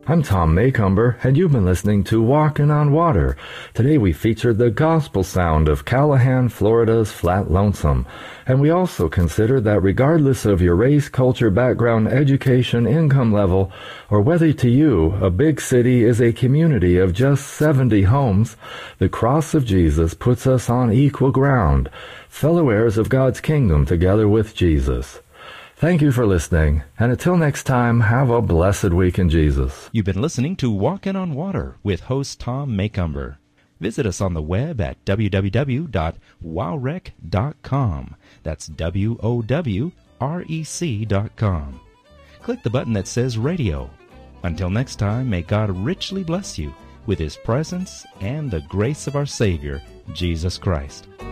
I'm Tom Maycumber, and you've been listening to Walking on Water. Today we featured the gospel sound of Callahan, Florida's Flat Lonesome. And we also considered that regardless of your race, culture, background, education, income level, or whether to you a big city is a community of just 70 homes, the cross of Jesus puts us on equal ground, fellow heirs of God's kingdom together with Jesus. Thank you for listening, and until next time, have a blessed week in Jesus. You've been listening to Walking on Water with host Tom Maycumber. Visit us on the web at www.wowrec.com. That's WOWREC.com. Click the button that says Radio. Until next time, may God richly bless you with His presence and the grace of our Savior, Jesus Christ.